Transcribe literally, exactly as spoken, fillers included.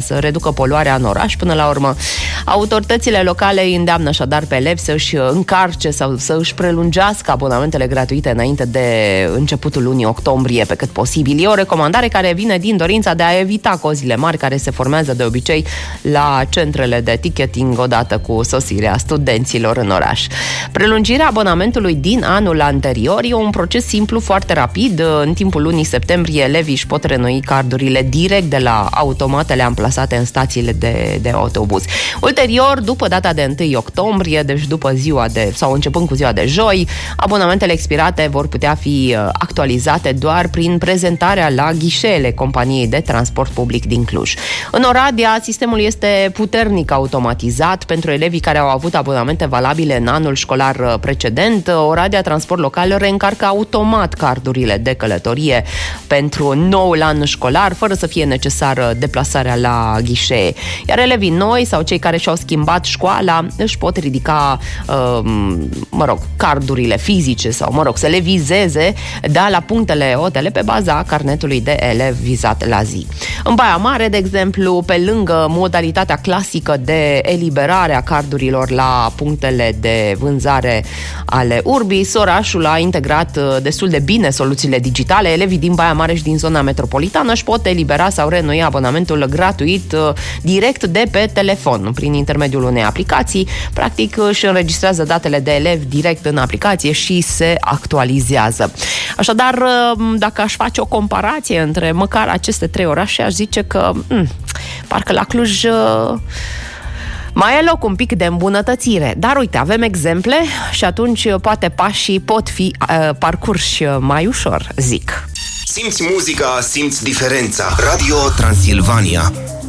să reducă poluarea în oraș. Până la urmă, autoritățile locale îi îndeamnă așadar pe elevi să-și încarce sau să își prelungească abonamentele gratuite înainte de începutul lunii octombrie pe cât posibil. E o recomandare care vine din dorința de a evita cozile mari care se formează de obicei la centrele de ticketing odată cu sosirea studenților în oraș. Prelungirea abonamentului din anul anterior e un proces simplu, foarte rapid. În timpul lunii septembrie, elevii își pot renoi cardurile direct de la automatele amplasate în stațiile de, de autobuz. Ulterior, după data de întâi octombrie, deci după ziua de, sau începând cu ziua de joi, abonamentele expirate vor putea fi actualizate doar prin prezentarea la ghișeele companiei de transport public din Cluj. În Oradea, sistemul este puternic automatizat pentru elevii care au avut abonamente valabile în anul școlar precedent. Oradea Transport Local reîncarcă automat cardurile de călătorie pentru noul an școlar, fără să fie necesară deplasarea la ghișee. Iar elevii noi sau cei care și-au schimbat școala își pot ridica, uh, mă rog, cardurile fizice sau, mă rog, să le vizeze, da, la punctele hotele pe baza carnetului de elev vizat la zi. În Baia Mare, de exemplu, pe lângă modalitatea clasică de eliberare a cardurilor la punctele de vânzare ale Urbis, orașul a integrat destul de bine soluțiile digitale. Elevii din Baia Mare și din zona metropolitană își pot elibera sau renoi abonamentul gratuit direct de pe telefon, prin intermediul unei aplicații. Practic își înregistrează datele de elevi direct în aplicație și se actualizează. Așadar, dacă aș face o comparație între măcar aceste trei orașe, aș zice că m- parcă la Cluj mai e loc un pic de îmbunătățire. Dar uite, avem exemple și atunci poate pașii pot fi uh, parcurși mai ușor, zic. Simți muzica, simți diferența. Radio Transilvania.